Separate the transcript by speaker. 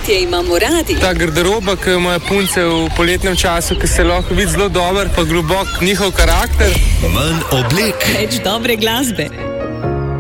Speaker 1: poletje imamo radi.
Speaker 2: Ta garderoba, ki ima punce v poletnem času, ki se lahko vidi zelo dober, pa globok njihov karakter.
Speaker 3: Manj oblek.
Speaker 1: Več dobre glasbe.